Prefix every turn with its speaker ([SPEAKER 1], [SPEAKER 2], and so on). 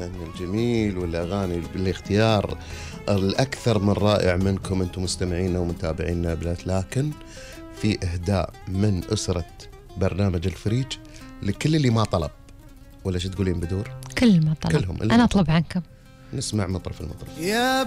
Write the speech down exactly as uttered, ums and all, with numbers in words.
[SPEAKER 1] الفن الجميل والأغاني بالاختيار الأكثر من رائع منكم أنتم مستمعينا ومتابعينا بلات. لكن في إهداء من أسرة برنامج الفريج لكل اللي ما طلب، ولا شو تقولين بدور؟
[SPEAKER 2] كل ما طلب.
[SPEAKER 1] كلهم
[SPEAKER 2] أنا أطلب عنكم.
[SPEAKER 1] نسمع مطرف المطرف.